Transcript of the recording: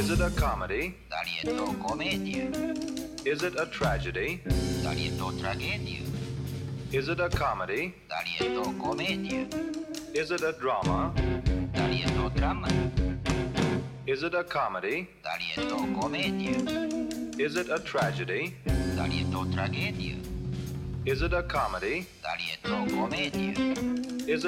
Is it a comedy? Darietto commedia. Is it a tragedy? Darietto tragedia. Is it a comedy? Darietto commedia. Is it a drama? Darietto dramma. Is it a comedy? Darietto commedia. Is it a tragedy? Darietto tragedia. Is it a comedy? Darietto commedia.